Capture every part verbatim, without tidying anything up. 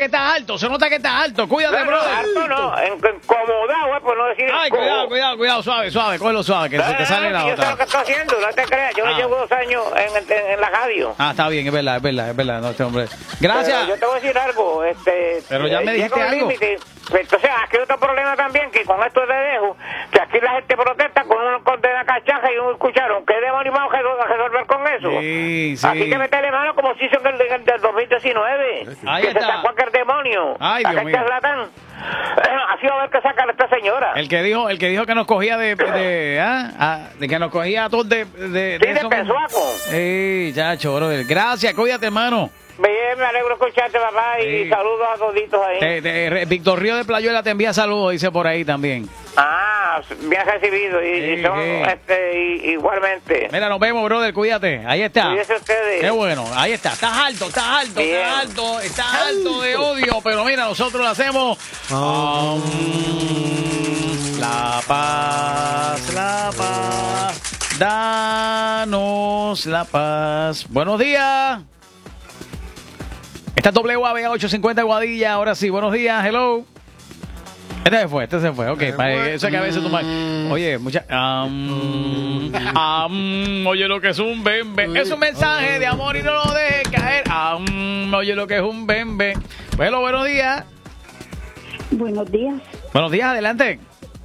estás alto, se nota que estás alto. Cuídate, no, no, brother. alto no, en- incomodado, eh, por no decir Ay, incómodo. cuidado, cuidado, cuidado, suave, suave, cógelo suave, que No, se te no, sale no, la yo sé otra. lo que estoy haciendo, no te creas. Yo Ah. llevo dos años en, en, en la radio. Ah, está bien, es verdad, es verdad, es verdad, no, este hombre. Gracias. Pero yo te voy a decir algo. Este, Pero ya me eh, dijiste llega un algo. límite. Entonces, aquí hay otro problema también, que con esto te dejo, que aquí la gente protesta con un condena cachaja y un cucharón. ¿Qué demonios vamos a resol- a resolver con eso? Sí, sí. Aquí que meterle mano como se hizo en el, en el del dos mil diecinueve. Ahí que está. se sacó aquel demonio. Ay, Dios aquel mío. charlatán. Así va a ver qué saca esta señora. El que dijo, el que dijo que nos cogía de, de, ¿ah? Ah, de que nos cogía a todos de, de, de, Sí, de eso. pensuaco. Sí, chacho, brother. Gracias, cuídate, hermano. Bien, me alegro escucharte, papá, y Sí. saludos a toditos ahí. Te- te- re- Víctor Río de Playuela te envía saludos, dice por ahí también. Ah, bien recibido, y, Sí, y son, sí. este, y- igualmente. Mira, nos vemos, brother, cuídate. Ahí está. Cuídense ustedes. Qué bueno, ahí está. Estás alto, estás alto, Bien. estás alto, estás alto de odio, pero mira, nosotros lo hacemos. Um, la paz, la paz, danos la paz. Buenos días. Esta es W A B A ochocientos cincuenta Guadilla, ahora sí, buenos días, hello. Este se fue, este se fue, ok, para eso es que a veces tú más. Oye, mucha. Um, um, oye lo que es un bembe. Es un mensaje de amor y no lo dejes caer. Um, oye lo que es un bembe. Bueno, buenos días. Buenos días. Buenos días, adelante.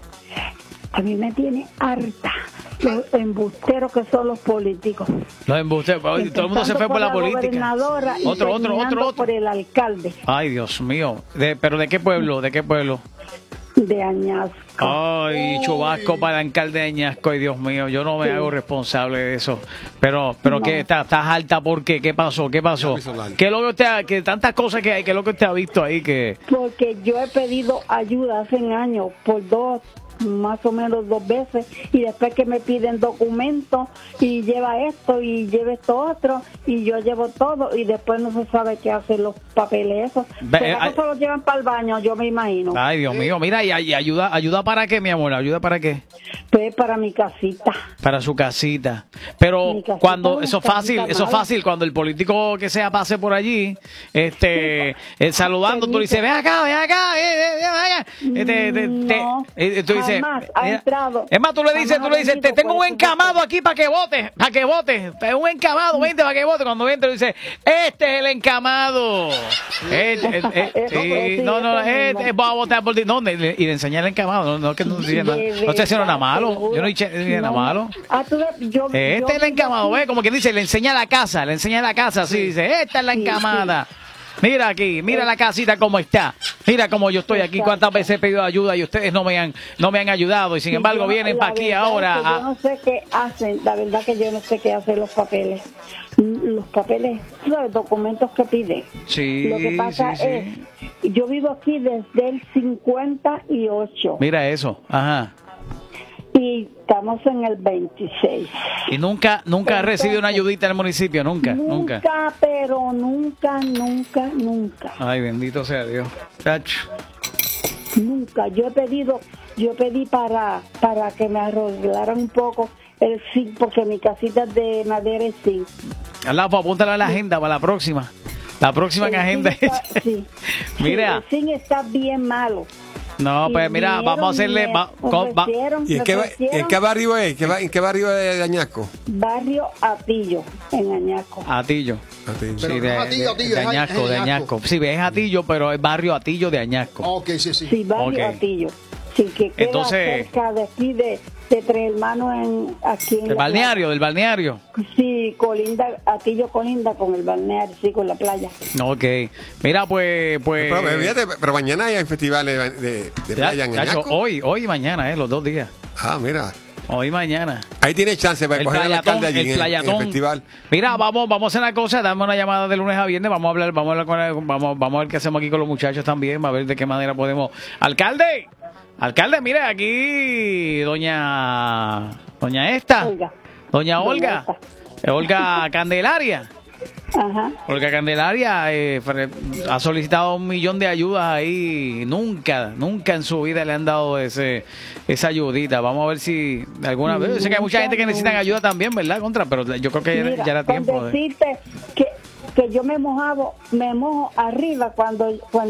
A mí me tiene harta los embusteros que son los políticos. Los embustes, todo el mundo se fue por la política. Gobernadora y Otro, otro, terminando otro, otro. por el alcalde Ay, Dios mío. De, ¿Pero de qué pueblo? ¿De qué pueblo? de Añasco. Ay, chubasco para el alcalde de Añasco, ay Dios mío, yo no me Sí. hago responsable de eso. Pero, pero No. ¿qué? ¿Estás estás alta por qué? ¿Qué pasó? ¿Qué pasó? ¿Qué es lo que usted ha, que tantas cosas que hay, qué es lo que usted ha visto ahí que... Porque yo he pedido ayuda hace años por dos, más o menos dos veces, y después que me piden documentos y lleva esto y lleva esto otro y yo llevo todo y después no se sabe qué hacen los papeles esos. Ve, ¿Será eh, que se los llevan para el baño? Yo me imagino. Ay, Dios mío, mira, y, y ayuda, ayuda para qué, mi amor, ayuda para qué, Pues para mi casita. para su casita. Pero Mi casita, cuando una eso es fácil, casita eso es mala. fácil cuando el político que sea pase por allí, este, eh, saludando, tú le dices, ven acá, ven acá, eh, eh, ven acá. Este, te- te- No, eh, tú dices, jamás ha mira, entrado. es más, tú le dices, Jamás tú le ha dices, te venido tengo un por eso. encamado aquí para que votes, para que votes, un encamado, vente para que votes. Cuando vente, le dice, este es el encamado. Eh, eh, eh, Eso, sí, sí, no, no, eso eh, mismo. eh, voy a votar por ti. No, de- de- y de enseñar el encamado, no, no, que no estoy diciendo, De no estoy haciendo nada verdad, te malo, juro. yo no hice nada No. malo. Ah, tú ves, yo, Este yo es el vivo encamado, aquí. ¿ves? Como que dice, le enseña la casa, le enseña la casa, así dice, esta es la Sí, encamada. Mira aquí, mira la casita cómo está. Mira cómo yo estoy aquí, cuántas veces he pedido ayuda y ustedes no me han no me han ayudado y sin Sí, embargo yo- vienen la para aquí verdad ahora. es que a- Yo no sé qué hacen, la verdad que yo no sé qué hacen los papeles. Los papeles, los documentos que piden. Sí, Lo que pasa sí, sí. es, yo vivo aquí desde el cincuenta y ocho Mira eso, ajá. y estamos en el veintiséis. Y nunca nunca ha recibido una ayudita del municipio, nunca, nunca. Nunca, pero nunca, nunca, nunca. Ay, bendito sea Dios. Chacho. Nunca. Yo he pedido, yo pedí para para que me arreglaran un poco el zinc, porque mi casita es de madera y zinc. Al lado, pues, apúntala a la agenda para la próxima. La próxima en El agenda. zinc está- sí. Mira. Sí, el zinc está bien malo. No, pues Y mira, vinieron vamos a hacerle. y va- me co- va- ofrecieron- ¿Y en me qué, ba- ofrecieron en qué barrio es? ¿Qué ba- ¿En qué barrio es de Añasco? Barrio Atillo, en Añasco. Atillo. Atillo. Sí, Pero de, no es Atillo, de- Atillo, de es Añasco, de Añasco. Añasco. Sí, es Atillo, pero es barrio Atillo de Añasco. Ok, sí, sí. Sí, Barrio Ok. Atillo. Sí, que queda Entonces- cerca de aquí, de, de Tres Hermanos, en, aquí en Del la balneario, del balneario. playa. Sí, colinda, Atillo colinda con el balneario, sí, con la playa. Ok. Mira, pues. pues Pero, fíjate, pero mañana hay festivales de, de, de ya, playa en chacho, Añasco. hoy, hoy y mañana, eh, los dos días. Ah, mira. Hoy y mañana. Ahí tiene chance para El coger al playatón, alcalde allí el en, en playatón. el festival. Mira, vamos, vamos a hacer una cosa, dame una llamada de lunes a viernes, vamos a hablar, vamos a hablar con el- vamos, vamos a ver qué hacemos aquí con los muchachos también, a ver de qué manera podemos. Alcalde, alcalde, mire, aquí doña doña esta, Olga. doña Doña Olga, esta. eh, Olga Candelaria. Ajá. Olga Candelaria eh, fre- ha solicitado un millón de ayudas ahí. Nunca, nunca en su vida le han dado ese esa ayudita. Vamos a ver si alguna vez. Yo sé que hay mucha gente que necesita ayuda también, ¿verdad? Contra, pero yo creo que ya- Mira, ya era con tiempo. de- decirte que, que yo me mojaba, me mojo arriba cuando, cuando